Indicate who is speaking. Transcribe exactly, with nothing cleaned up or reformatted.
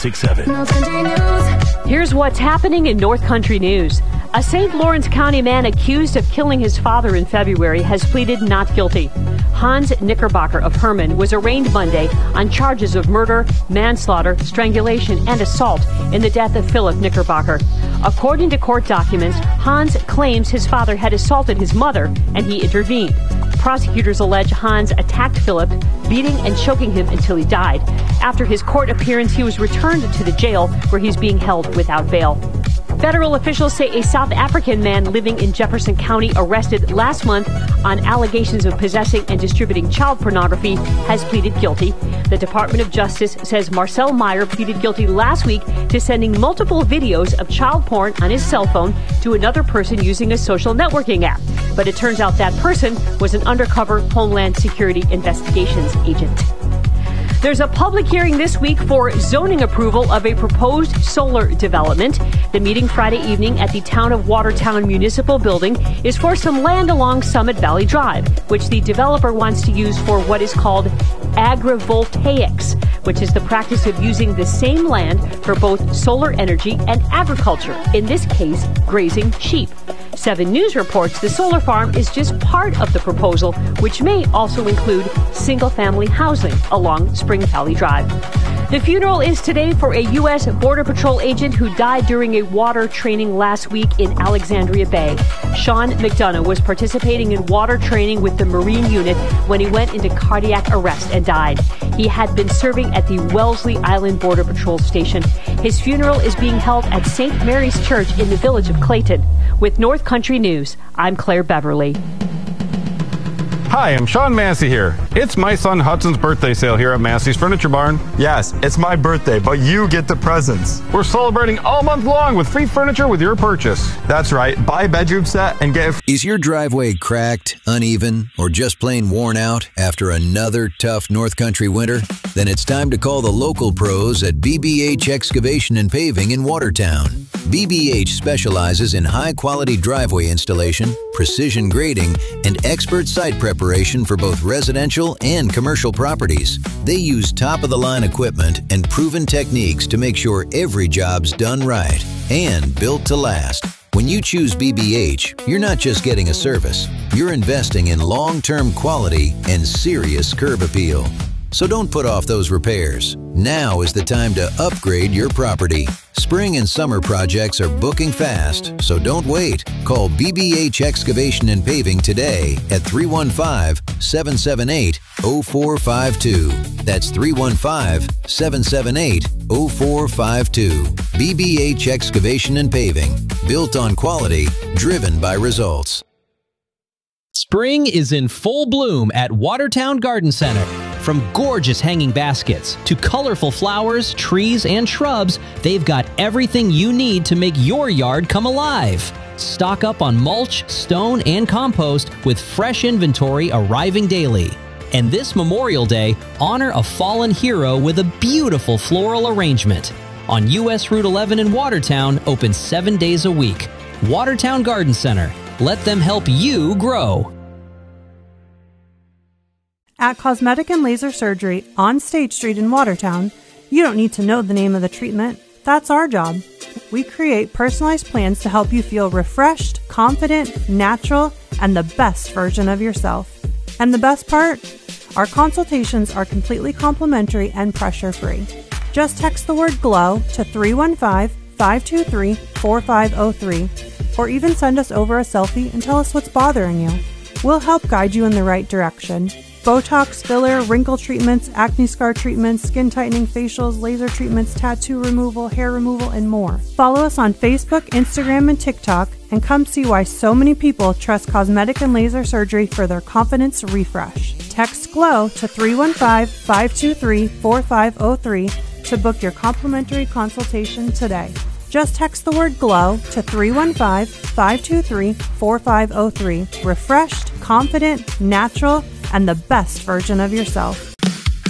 Speaker 1: six seven.
Speaker 2: Here's what's happening in North Country News. A Saint Lawrence County man accused of killing his father in February has pleaded not guilty. Hans Knickerbocker of Herman was arraigned Monday on charges of murder, manslaughter, strangulation, and assault in the death of Philip Knickerbocker. According to court documents, Hans claims his father had assaulted his mother and he intervened. Prosecutors allege Hans attacked Philip, beating and choking him until he died. After his court appearance, he was returned to the jail where he's being held without bail. Federal officials say a South African man living in Jefferson County arrested last month on allegations of possessing and distributing child pornography has pleaded guilty. The Department of Justice says Marcel Meyer pleaded guilty last week to sending multiple videos of child porn on his cell phone to another person using a social networking app. But it turns out that person was an undercover Homeland Security Investigations agent. There's a public hearing this week for zoning approval of a proposed solar development. The meeting Friday evening at the Town of Watertown Municipal Building is for some land along Summit Valley Drive, which the developer wants to use for what is called agrivoltaics, which is the practice of using the same land for both solar energy and agriculture, in this case, grazing sheep. Seven News reports the solar farm is just part of the proposal, which may also include single-family housing along Spring Valley Drive. The funeral is today for a U S Border Patrol agent who died during a water training last week in Alexandria Bay. Sean McDonough was participating in water training with the Marine unit when he went into cardiac arrest and died. He had been serving at the Wellesley Island Border Patrol Station. His funeral is being held at Saint Mary's Church in the village of Clayton. With North Country News, I'm Claire Beverly.
Speaker 3: Hi, I'm Sean Massey here. It's my son Hudson's birthday sale here at Massey's Furniture Barn.
Speaker 4: Yes, it's my birthday, but you get the presents.
Speaker 3: We're celebrating all month long with free furniture with your purchase.
Speaker 4: That's right. Buy a bedroom set and get a... F-
Speaker 5: Is your driveway cracked, uneven, or just plain worn out after another tough North Country winter? Then it's time to call the local pros at B B H Excavation and Paving in Watertown. B B H specializes in high-quality driveway installation, precision grading, and expert site preparation for both residential and commercial properties. They use top-of-the-line equipment and proven techniques to make sure every job's done right and built to last. When you choose B B H, you're not just getting a service. You're investing in long-term quality and serious curb appeal. So don't put off those repairs. Now is the time to upgrade your property. Spring and summer projects are booking fast, so don't wait. Call B B H Excavation and Paving today at three one five, seven seven eight, zero four five two. That's three one five, seven seven eight, zero four five two. B B H Excavation and Paving. Built on quality, driven by results.
Speaker 6: Spring is in full bloom at Watertown Garden Center. From gorgeous hanging baskets to colorful flowers, trees, and shrubs, they've got everything you need to make your yard come alive. Stock up on mulch, stone, and compost with fresh inventory arriving daily. And this Memorial Day, honor a fallen hero with a beautiful floral arrangement. On U S Route eleven in Watertown, open seven days a week. Watertown Garden Center. Let them help you grow.
Speaker 7: At Cosmetic and Laser Surgery on State Street in Watertown, you don't need to know the name of the treatment. That's our job. We create personalized plans to help you feel refreshed, confident, natural, and the best version of yourself. And the best part? Our consultations are completely complimentary and pressure-free. Just text the word GLOW to three one five, five two three, four five zero three, or even send us over a selfie and tell us what's bothering you. We'll help guide you in the right direction. Botox, filler, wrinkle treatments, acne scar treatments, skin tightening facials, laser treatments, tattoo removal, hair removal, and more. Follow us on Facebook, Instagram, and TikTok, and come see why so many people trust Cosmetic and Laser Surgery for their confidence refresh. Text GLOW to three one five, five two three, four five zero three to book your complimentary consultation today. Just text the word GLOW to three one five, five two three, four five zero three. Refreshed, confident, natural, and the best version of yourself.